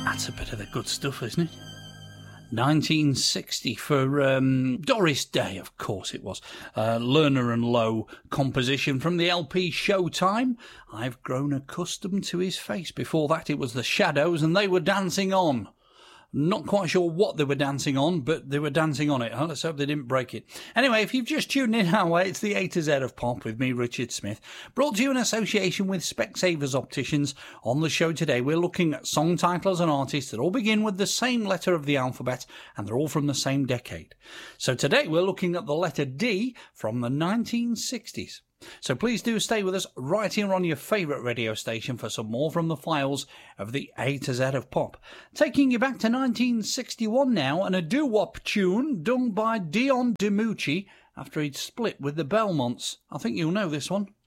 That's a bit of the good stuff, isn't it? 1960 for Doris Day, of course it was. Lerner and Lowe composition from the LP Showtime. I've grown accustomed to his face. Before that it was the Shadows and They Were Dancing On. Not quite sure what they were dancing on, but they were dancing on it. Huh? Let's hope they didn't break it. Anyway, if you've just tuned in our way, it's the A to Z of Pop with me, Richard Smith, brought to you in association with Specsavers Opticians. On the show today, we're looking at song titles and artists that all begin with the same letter of the alphabet, and they're all from the same decade. So today, we're looking at the letter D from the 1960s. So please do stay with us right here on your favourite radio station for some more from the files of the A to Z of Pop. Taking you back to 1961 now, and a doo-wop tune done by Dion DiMucci after he'd split with the Belmonts. I think you'll know this one.